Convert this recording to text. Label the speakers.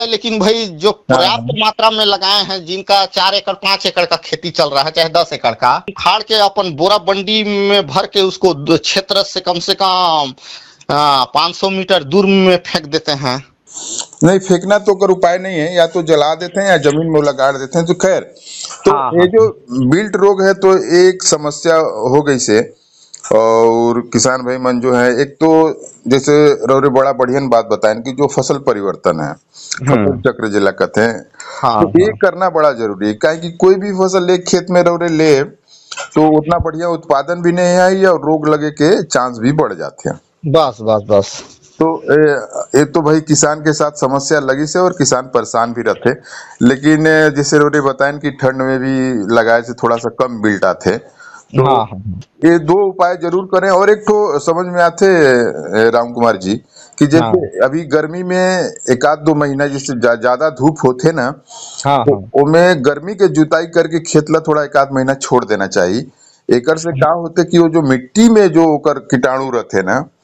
Speaker 1: लेकिन भाई जो
Speaker 2: हाँ
Speaker 1: पर्याप्त
Speaker 2: हाँ
Speaker 1: मात्रा में लगाए हैं, जिनका 4 एकड़ 5 एकड़ का खेती चल रहा है, चाहे 10 एकड़ का, उखाड़ के अपन बोरा बंडी में भर के उसको क्षेत्र से कम 500 मीटर दूर में फेंक देते हैं।
Speaker 2: नहीं, फेंकना तो कर उपाय नहीं है, या तो जला देते हैं या जमीन में लगा देते हैं, तो खैर। तो
Speaker 1: हाँ
Speaker 2: ये
Speaker 1: हाँ
Speaker 2: जो बिल्ट रोग है तो एक समस्या हो गई से। और किसान भाई मन जो है, एक तो जैसे रौरे बड़ा बढ़िया बात बताएं कि जो फसल परिवर्तन है, फसल
Speaker 1: हम्म
Speaker 2: चक्र जिला कहते हैं,
Speaker 1: हाँ
Speaker 2: तो ये
Speaker 1: हाँ
Speaker 2: करना बड़ा जरूरी है। काहे कि कोई भी फसल एक खेत में रौरे ले तो उतना बढ़िया उत्पादन भी नहीं है, या रोग लगे के चांस भी बढ़ जाते हैं।
Speaker 1: बस बस बस।
Speaker 2: तो ये तो भाई किसान के साथ समस्या लगी से, और किसान परेशान भी रहते। लेकिन जैसे रोने बताएं कि ठंड में भी लगाए से थोड़ा सा कम बिल्टा थे, तो
Speaker 1: हाँ हाँ
Speaker 2: ये दो उपाय जरूर करें। और एक तो समझ में आते राम कुमार जी, कि जैसे
Speaker 1: हाँ
Speaker 2: अभी गर्मी में एक आध दो महीना जैसे ज्यादा धूप होते ना,
Speaker 1: हाँ
Speaker 2: तो
Speaker 1: हाँ
Speaker 2: ओमे गर्मी के जुताई करके खेत ला थोड़ा एक आध महीना छोड़ देना चाहिए। एकर से का होते कि वो जो मिट्टी में जो ओकर कीटाणु रहते ना,